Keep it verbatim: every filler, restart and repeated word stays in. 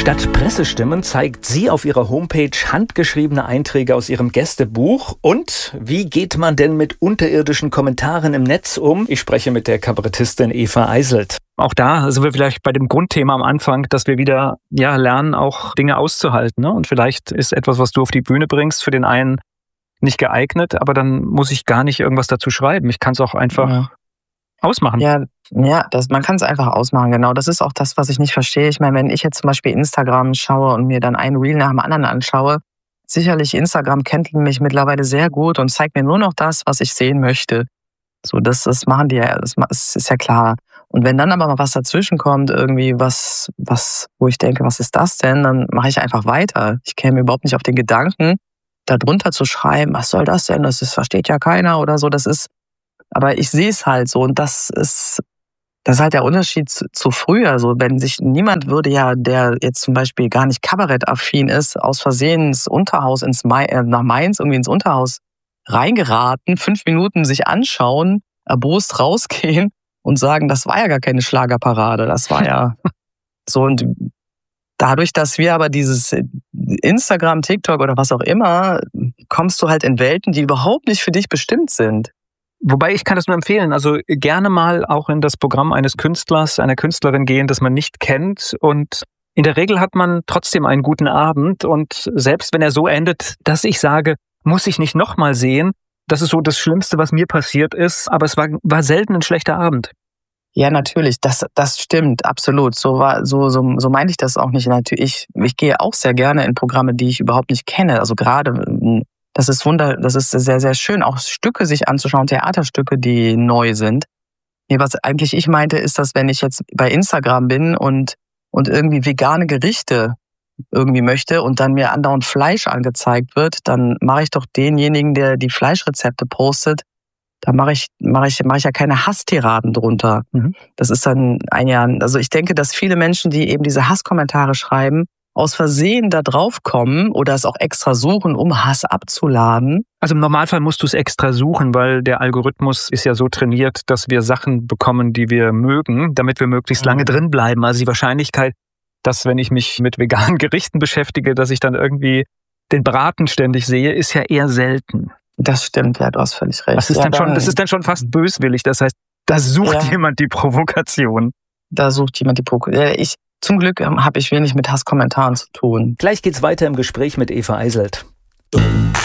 Statt Pressestimmen zeigt sie auf ihrer Homepage handgeschriebene Einträge aus ihrem Gästebuch. Und wie geht man denn mit unterirdischen Kommentaren im Netz um? Ich spreche mit der Kabarettistin Eva Eiselt. Auch da sind wir vielleicht bei dem Grundthema am Anfang, dass wir wieder ja lernen, auch Dinge auszuhalten. Ne? Und vielleicht ist etwas, was du auf die Bühne bringst, für den einen nicht geeignet, aber dann muss ich gar nicht irgendwas dazu schreiben. Ich kann es auch einfach ja. ausmachen. Ja, ja das, man kann es einfach ausmachen, genau. Das ist auch das, was ich nicht verstehe. Ich meine, wenn ich jetzt zum Beispiel Instagram schaue und mir dann ein Reel nach dem anderen anschaue, sicherlich Instagram kennt mich mittlerweile sehr gut und zeigt mir nur noch das, was ich sehen möchte. So, das, das machen die ja, das, das ist ja klar. Und wenn dann aber mal was dazwischen kommt, irgendwie was, was, wo ich denke, was ist das denn, dann mache ich einfach weiter. Ich käme überhaupt nicht auf den Gedanken, da drunter zu schreiben, was soll das denn? Das ist, versteht ja keiner oder so. Das ist, aber ich sehe es halt so und das ist, das ist halt der Unterschied zu, zu früher. So, wenn sich niemand würde ja, der jetzt zum Beispiel gar nicht kabarettaffin ist, aus Versehen ins Unterhaus, ins Mai, äh, nach Mainz irgendwie ins Unterhaus reingeraten, fünf Minuten sich anschauen, erbost rausgehen und sagen, das war ja gar keine Schlagerparade, das war ja so. Und dadurch, dass wir aber dieses Instagram, TikTok oder was auch immer, kommst du halt in Welten, die überhaupt nicht für dich bestimmt sind. Wobei, ich kann das nur empfehlen, also gerne mal auch in das Programm eines Künstlers, einer Künstlerin gehen, das man nicht kennt, und in der Regel hat man trotzdem einen guten Abend, und selbst wenn er so endet, dass ich sage, muss ich nicht nochmal sehen, das ist so das Schlimmste, was mir passiert ist, aber es war, war selten ein schlechter Abend. Ja, natürlich, das, das stimmt, absolut. So war, so, so, so meine ich das auch nicht. Natürlich, ich, ich gehe auch sehr gerne in Programme, die ich überhaupt nicht kenne. Also gerade, das ist wunder, das ist sehr, sehr schön, auch Stücke sich anzuschauen, Theaterstücke, die neu sind. Nee, was eigentlich ich meinte, ist, dass wenn ich jetzt bei Instagram bin und, und irgendwie vegane Gerichte irgendwie möchte und dann mir andauernd Fleisch angezeigt wird, dann mache ich doch denjenigen, der die Fleischrezepte postet, da mache ich, mache ich, mache ich ja keine Hasstiraden drunter. Mhm. Das ist dann ein Jahr, also ich denke, dass viele Menschen, die eben diese Hasskommentare schreiben, aus Versehen da drauf kommen oder es auch extra suchen, um Hass abzuladen. Also im Normalfall musst du es extra suchen, weil der Algorithmus ist ja so trainiert, dass wir Sachen bekommen, die wir mögen, damit wir möglichst lange drin bleiben. Also die Wahrscheinlichkeit, dass, wenn ich mich mit veganen Gerichten beschäftige, dass ich dann irgendwie den Braten ständig sehe, ist ja eher selten. Das stimmt, ja, du hast völlig recht. Das ist, ja, dann, dann schon, das ist dann schon fast böswillig. Das heißt, da sucht ja. jemand die Provokation. Da sucht jemand die Provokation. Ich, zum Glück habe ich wenig mit Hasskommentaren zu tun. Gleich geht's weiter im Gespräch mit Eva Eiselt.